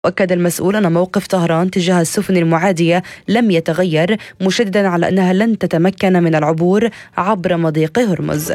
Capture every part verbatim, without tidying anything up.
وأكد المسؤول أن موقف طهران تجاه السفن المعادية لم يتغير، مشددا على أنها لن تتمكن من العبور عبر مضيق هرمز.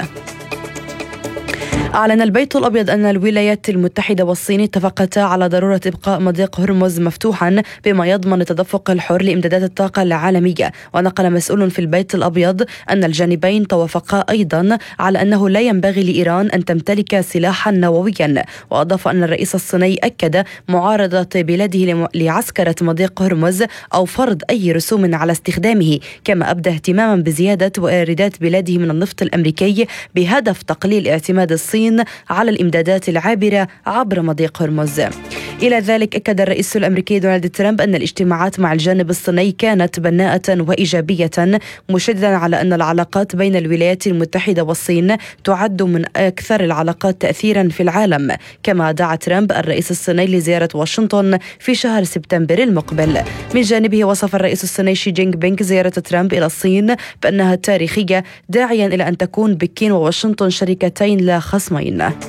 أعلن البيت الأبيض أن الولايات المتحدة والصين اتفقتا على ضرورة إبقاء مضيق هرمز مفتوحا بما يضمن التدفق الحر لإمدادات الطاقة العالمية. ونقل مسؤول في البيت الأبيض أن الجانبين توافقا أيضا على أنه لا ينبغي لإيران أن تمتلك سلاحا نوويا. وأضاف أن الرئيس الصيني أكد معارضة بلاده لعسكرة مضيق هرمز أو فرض أي رسوم على استخدامه، كما أبدى اهتماما بزيادة واردات بلاده من النفط الأمريكي بهدف تقليل اعتماد الصين على الإمدادات العابرة عبر مضيق هرمز. إلى ذلك أكد الرئيس الأمريكي دونالد ترامب أن الاجتماعات مع الجانب الصيني كانت بناءة وإيجابية، مشددا على أن العلاقات بين الولايات المتحدة والصين تعد من أكثر العلاقات تأثيرا في العالم. كما دعا ترامب الرئيس الصيني لزيارة واشنطن في شهر سبتمبر المقبل. من جانبه وصف الرئيس الصيني شي جينغ بينغ زيارة ترامب إلى الصين بأنها تاريخية، داعيا إلى أن تكون بكين وواشنطن شركتين لا خصمين.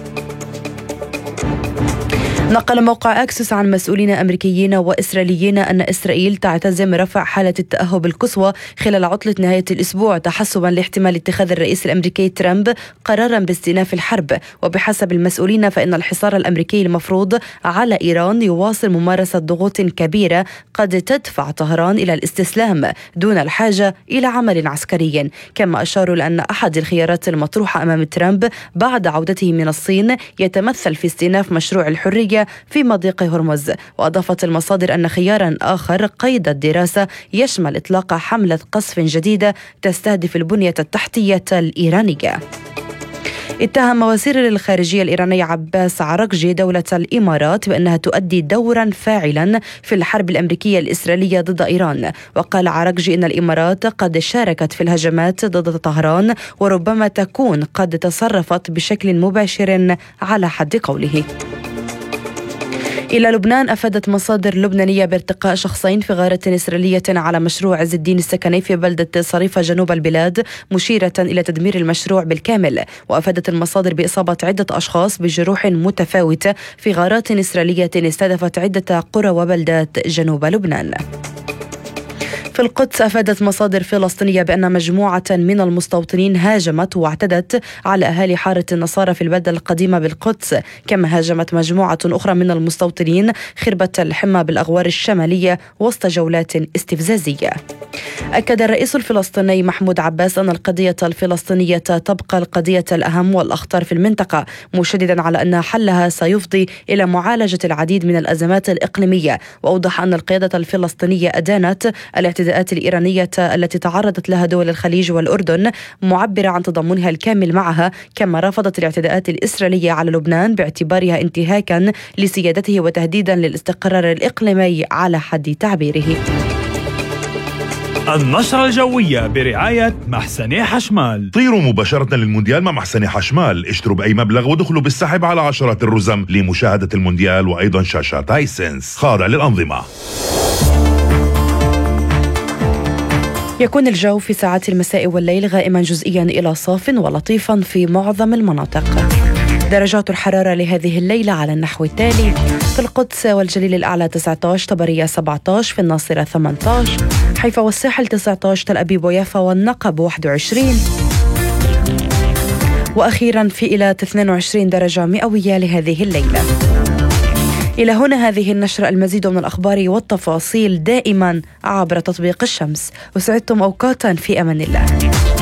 نقل موقع أكسس عن مسؤولين أمريكيين وإسرائيليين أن إسرائيل تعتزم رفع حالة التأهب القصوى خلال عطلة نهاية الأسبوع، تحسبا لاحتمال اتخاذ الرئيس الأمريكي ترامب قرارا باستئناف الحرب. وبحسب المسؤولين فإن الحصار الأمريكي المفروض على إيران يواصل ممارسة ضغوط كبيرة قد تدفع طهران إلى الاستسلام دون الحاجة إلى عمل عسكري. كما أشاروا لأن أحد الخيارات المطروحة أمام ترامب بعد عودته من الصين يتمثل في استئناف مشروع الحرية في مضيق هرمز. وأضافت المصادر أن خيارا آخر قيد الدراسة يشمل إطلاق حملة قصف جديدة تستهدف البنية التحتية الإيرانية. اتهم وزير الخارجية الإيراني عباس عراقجي دولة الإمارات بأنها تؤدي دورا فاعلا في الحرب الأمريكية الإسرائيلية ضد إيران. وقال عراقجي إن الإمارات قد شاركت في الهجمات ضد طهران وربما تكون قد تصرفت بشكل مباشر على حد قوله. إلى لبنان، أفادت مصادر لبنانية بارتقاء شخصين في غارة إسرائيلية على مشروع عز الدين السكني في بلدة صريفة جنوب البلاد، مشيرة إلى تدمير المشروع بالكامل. وأفادت المصادر بإصابة عدة أشخاص بجروح متفاوتة في غارات إسرائيلية استهدفت عدة قرى وبلدات جنوب لبنان. في القدس، أفادت مصادر فلسطينية بأن مجموعة من المستوطنين هاجمت واعتدت على أهالي حارة النصارى في البلدة القديمة بالقدس. كما هاجمت مجموعة أخرى من المستوطنين خربة الحمى بالأغوار الشمالية وسط جولات استفزازية. أكد الرئيس الفلسطيني محمود عباس أن القضية الفلسطينية تبقى القضية الأهم والأخطر في المنطقة، مشددا على أن حلها سيفضي إلى معالجة العديد من الأزمات الإقليمية. وأوضح أن القيادة الفلسطينية أدانت الاعتداءات الإيرانية التي تعرضت لها دول الخليج والأردن، معبرة عن تضامنها الكامل معها. كما رفضت الاعتداءات الإسرائيلية على لبنان باعتبارها انتهاكا لسيادته وتهديدا للاستقرار الإقليمي على حد تعبيره. النشرة الجوية برعاية محسني حشمال. طيروا مباشرة للمونديال مع محسني حشمال، اشتروا بأي مبلغ ودخلوا بالسحب على عشرات الرزم لمشاهدة المونديال وأيضا شاشات هايسنس خاضع للأنظمة. يكون الجو في ساعات المساء والليل غائما جزئيا إلى صاف ولطيفا في معظم المناطق. درجات الحرارة لهذه الليلة على النحو التالي: في القدس والجليل الأعلى تسعة عشر، طبرية سبعة عشر، في الناصرة ثمانية عشر، حيفا والساحل تسعة عشر، تل أبيب ويافا والنقب واحد وعشرين، وأخيرا في إيلات اثنين وعشرين درجة مئوية لهذه الليلة. إلى هنا هذه النشرة، المزيد من الأخبار والتفاصيل دائما عبر تطبيق الشمس. وسعدتم أوقاتا في أمان الله.